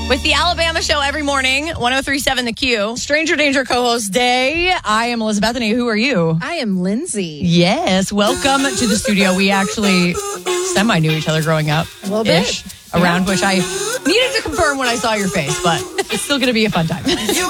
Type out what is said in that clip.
With the Alabama Show every morning, 103.7 The Q. Stranger Danger co-host day. I am Elizabeth, and who are you? I am Lindsay. Yes, welcome to the studio. We actually semi-knew each other growing up. A little bit. Around which I needed to confirm when I saw your face, but it's still going to be a fun time.